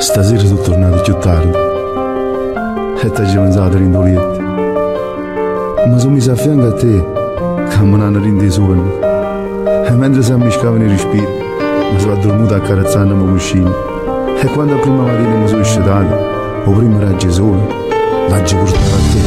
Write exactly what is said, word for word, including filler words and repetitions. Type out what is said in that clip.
Stasera sono tornato più tardi e ti hai pensato rindoliette. Ma sono messo a fianco a te che mi hanno reso sogni. E mentre si ammiscavano i respiri mi sono addormentato accarezzandomi cuscino. E quando la prima mattina mi sono scedato, o primo raggio sole l'hai portato a te.